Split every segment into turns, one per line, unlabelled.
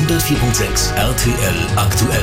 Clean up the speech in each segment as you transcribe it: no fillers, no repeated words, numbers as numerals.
104.6 RTL aktuell.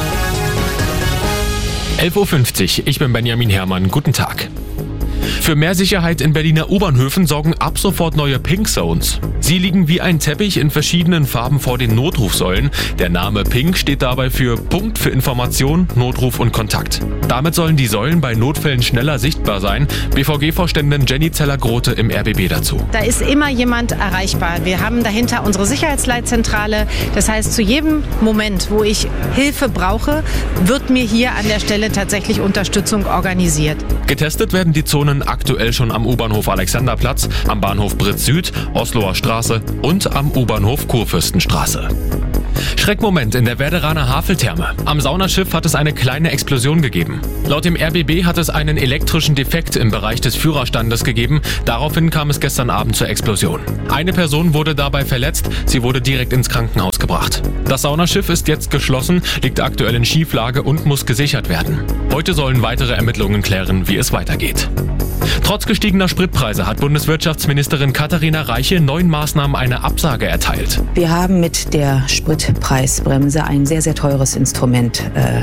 11.50 Uhr, ich bin Benjamin Herrmann, guten Tag. Für mehr Sicherheit in Berliner U-Bahnhöfen sorgen ab sofort neue Pink Zones. Sie liegen wie ein Teppich in verschiedenen Farben vor den Notrufsäulen. Der Name Pink steht dabei für Punkt für Information, Notruf und Kontakt. Damit sollen die Säulen bei Notfällen schneller sichtbar sein. BVG-Vorständin Jenny Zeller-Grote im RBB dazu.
Da ist immer jemand erreichbar. Wir haben dahinter unsere Sicherheitsleitzentrale. Das heißt, zu jedem Moment, wo ich Hilfe brauche, wird mir hier an der Stelle tatsächlich Unterstützung organisiert.
Getestet werden die Zonen aktuell schon am U-Bahnhof Alexanderplatz, am Bahnhof Britz Süd, Osloer Straße und am U-Bahnhof Kurfürstenstraße. Schreckmoment in der Werderaner Haveltherme. Am Saunaschiff hat es eine kleine Explosion gegeben. Laut dem RBB hat es einen elektrischen Defekt im Bereich des Führerstandes gegeben. Daraufhin kam es gestern Abend zur Explosion. Eine Person wurde dabei verletzt. Sie wurde direkt ins Krankenhaus gebracht. Das Saunaschiff ist jetzt geschlossen, liegt aktuell in Schieflage und muss gesichert werden. Heute sollen weitere Ermittlungen klären, wie es weitergeht. Trotz gestiegener Spritpreise hat Bundeswirtschaftsministerin Katharina Reiche 9 Maßnahmen eine Absage erteilt.
Wir haben mit der Spritpreisbremse ein sehr, sehr teures Instrument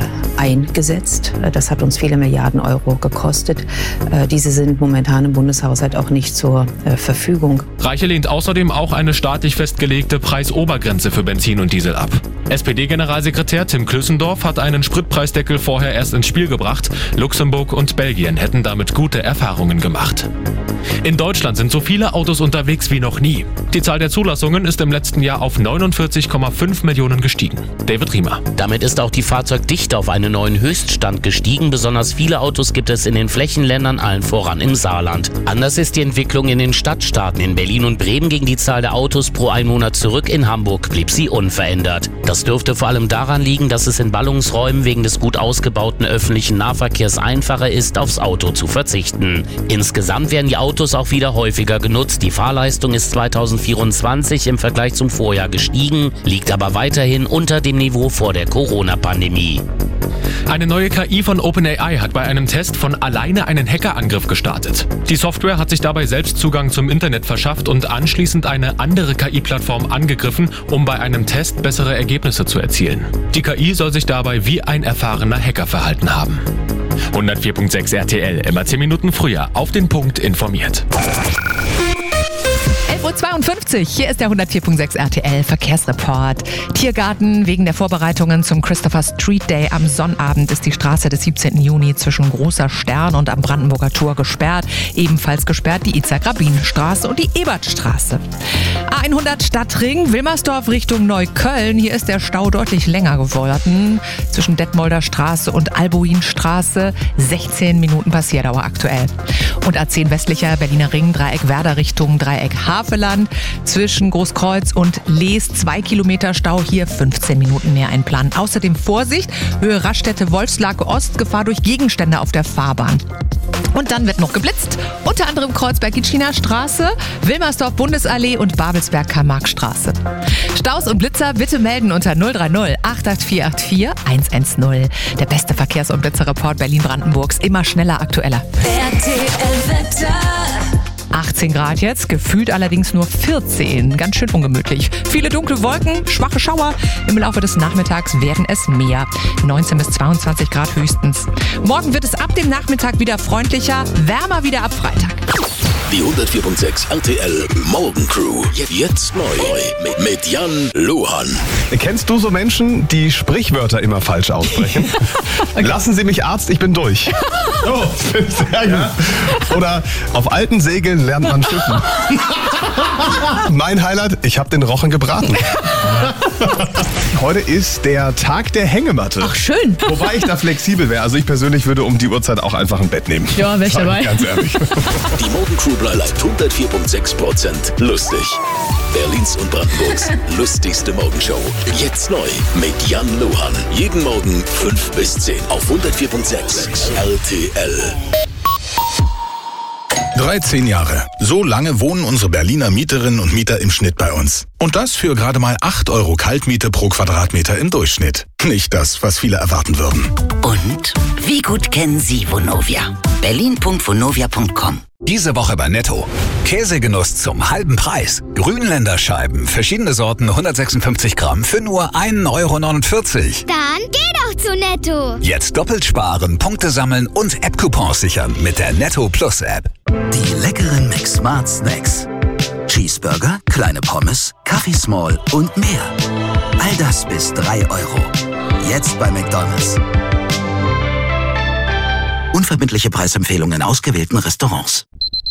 eingesetzt. Das hat uns viele Milliarden Euro gekostet. Diese sind momentan im Bundeshaushalt auch nicht zur Verfügung.
Reiche lehnt außerdem auch eine staatlich festgelegte Preisobergrenze für Benzin und Diesel ab. SPD-Generalsekretär Tim Klüssendorf hat einen Spritpreisdeckel vorher erst ins Spiel gebracht. Luxemburg und Belgien hätten damit gute Erfahrungen gemacht. In Deutschland sind so viele Autos unterwegs wie noch nie. Die Zahl der Zulassungen ist im letzten Jahr auf 49,5 Millionen gestiegen. David Riemer.
Damit ist auch die Fahrzeugdichte auf einen neuen Höchststand gestiegen. Besonders viele Autos gibt es in den Flächenländern, allen voran im Saarland. Anders ist die Entwicklung in den Stadtstaaten. In Berlin und Bremen ging die Zahl der Autos pro Einwohner zurück. In Hamburg blieb sie unverändert. Das dürfte vor allem daran liegen, dass es in Ballungsräumen wegen des gut ausgebauten öffentlichen Nahverkehrs einfacher ist, aufs Auto zu verzichten. Insgesamt werden die Autos auch wieder häufiger genutzt. Die Fahrleistung ist 2024 im Vergleich zum Vorjahr gestiegen, liegt aber weiterhin unter dem Niveau vor der Corona-Pandemie.
Eine neue KI von OpenAI hat bei einem Test von alleine einen Hackerangriff gestartet. Die Software hat sich dabei selbst Zugang zum Internet verschafft und anschließend eine andere KI-Plattform angegriffen, um bei einem Test bessere Ergebnisse zu erzielen. Die KI soll sich dabei wie ein erfahrener Hacker verhalten haben. 104.6 RTL, immer 10 Minuten früher auf den Punkt informiert.
11.52 Uhr, hier ist der 104.6 RTL Verkehrsreport. Tiergarten, wegen der Vorbereitungen zum Christopher Street Day am Sonnabend ist die Straße des 17. Juni zwischen Großer Stern und am Brandenburger Tor gesperrt. Ebenfalls gesperrt die Itzhak-Rabin-Straße und die Ebertstraße. A100 Stadtring, Wilmersdorf Richtung Neukölln. Hier ist der Stau deutlich länger geworden. Zwischen Detmolder Straße und Albuinstraße 16 Minuten Passierdauer aktuell. Und A10 westlicher Berliner Ring, Dreieck Werder Richtung Dreieck Havelland. Zwischen Großkreuz und Lees 2 Kilometer Stau, hier 15 Minuten mehr einplanen. Außerdem Vorsicht, Höhe Raststätte Wolfslake Ost, Gefahr durch Gegenstände auf der Fahrbahn. Und dann wird noch geblitzt, unter anderem Kreuzberg-Gitschiner Straße, Wilmersdorf Bundesallee und Babelsberg-Karl-Marx-Straße. Staus und Blitzer bitte melden unter 030 88484 110. Der beste Verkehrs- und Blitzerreport Berlin-Brandenburgs, immer schneller, aktueller.
RTL Wetter.
18 Grad jetzt, gefühlt allerdings nur 14. Ganz schön ungemütlich. Viele dunkle Wolken, schwache Schauer. Im Laufe des Nachmittags werden es mehr. 19 bis 22 Grad höchstens. Morgen wird es ab dem Nachmittag wieder freundlicher, wärmer wieder ab Freitag.
Die 104.6 RTL Morgencrew. Jetzt neu mit Jan Lohan.
Kennst du so Menschen, die Sprichwörter immer falsch aussprechen? Okay. Lassen Sie mich Arzt, ich bin durch. Oh, sehr gut. Oder auf alten Segeln lernt man schiffen. Mein Highlight, ich habe den Rochen gebraten. Heute ist der Tag der Hängematte.
Ach, schön.
Wobei ich da flexibel wäre. Also ich persönlich würde um die Uhrzeit auch einfach ein Bett nehmen.
Ja, wäre ich dabei.
Ganz ehrlich.
Die Morgencrew bleibt 104.6% lustig. Berlins und Brandenburgs lustigste Morgenshow. Jetzt neu mit Jan Lohan. Jeden Morgen 5 bis 10 auf 104.6 RTL.
13 Jahre. So lange wohnen unsere Berliner Mieterinnen und Mieter im Schnitt bei uns. Und das für gerade mal 8 € Kaltmiete pro Quadratmeter im Durchschnitt. Nicht das, was viele erwarten würden.
Und wie gut kennen Sie Vonovia? berlin.vonovia.com.
Diese Woche bei Netto. Käsegenuss zum halben Preis. Grünländerscheiben, verschiedene Sorten, 156 Gramm für nur 1,49 €.
Dann geh doch zu Netto.
Jetzt doppelt sparen, Punkte sammeln und App-Coupons sichern mit der Netto Plus App.
Die leckeren McSmart Snacks. Cheeseburger, kleine Pommes, Kaffee Small und mehr. All das bis 3 €. Jetzt bei McDonald's. Unverbindliche Preisempfehlungen in ausgewählten Restaurants.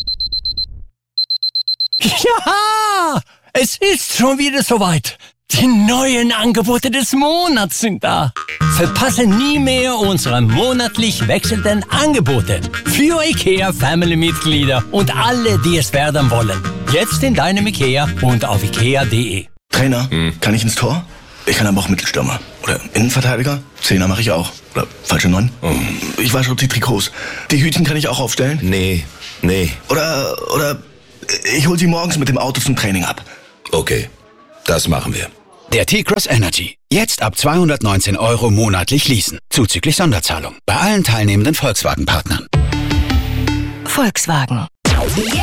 Ja, es ist schon wieder soweit. Die neuen Angebote des Monats sind da. Verpasse nie mehr unsere monatlich wechselnden Angebote für IKEA-Family-Mitglieder und alle, die es werden wollen. Jetzt in deinem IKEA und auf ikea.de.
Trainer, kann ich ins Tor? Ich kann aber auch Mittelstürmer. Oder Innenverteidiger? Zehner mache ich auch. Oder falsche 9? Ich wasche auch die Trikots. Die Hütchen kann ich auch aufstellen?
Nee.
Oder ich hol sie morgens mit dem Auto zum Training ab.
Okay, das machen wir.
Der T-Cross Energy. Jetzt ab 219 € monatlich leasen. Zuzüglich Sonderzahlung. Bei allen teilnehmenden Volkswagen-Partnern.
Volkswagen.